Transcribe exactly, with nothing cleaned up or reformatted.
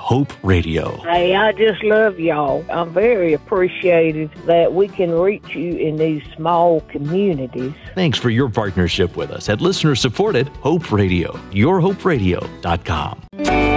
Hope Radio. Hey, I just love y'all. I'm very appreciative that we can reach you in these small communities. Thanks for your partnership with us at listener-supported Hope Radio. your hope radio dot com.